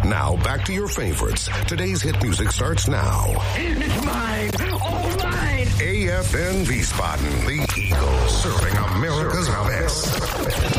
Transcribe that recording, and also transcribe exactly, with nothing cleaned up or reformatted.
Now, back to your favorites. Today's hit music starts now. It's mine! All mine! A F N Wiesbaden, the Eagles, serving America's best.